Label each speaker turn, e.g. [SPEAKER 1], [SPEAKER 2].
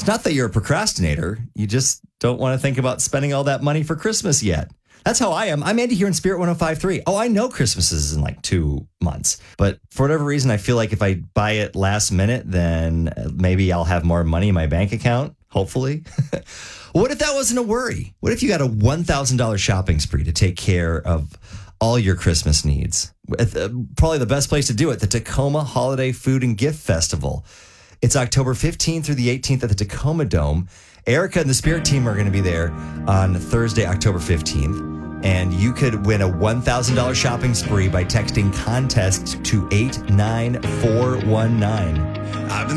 [SPEAKER 1] It's not that you're a procrastinator. You just don't want to think about spending all that money for Christmas yet. That's how I am. I'm Andy here in Spirit 105.3. Oh, I know Christmas is in like 2 months. But for whatever reason, I feel like if I buy it last minute, then maybe I'll have more money in my bank account, hopefully. What if that wasn't a worry? What if you got a $1,000 shopping spree to take care of all your Christmas needs? Probably the best place to do it, the Tacoma Holiday Food and Gift Festival. It's October 15th through the 18th at the Tacoma Dome. Erica and the Spirit team are going to be there on Thursday, October 15th. And you could win a $1,000 shopping spree by texting contest to 89419.